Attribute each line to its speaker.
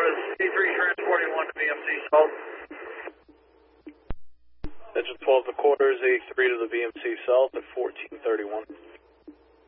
Speaker 1: is C3 transporting 1 to BMC South.
Speaker 2: Engine 12 the quarters, A3 to the BMC South at 1431.